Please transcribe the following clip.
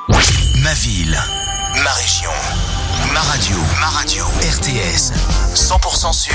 Ma ville, ma région, ma radio, RTS, 100% sûr.